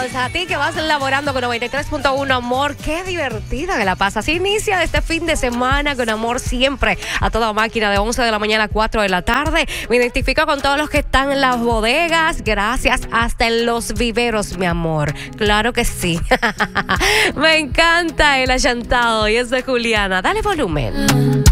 días a ti que vas laborando con 93.1 Amor. Qué divertida que la pasas. Inicia este fin de semana con amor siempre a toda máquina de 11 de la mañana a 4 de la tarde. Me identifico con todos los que están en las bodegas. Gracias, hasta en los viveros, mi amor. Claro que sí. Me encanta el achantado y es de Juliana. Dale volumen.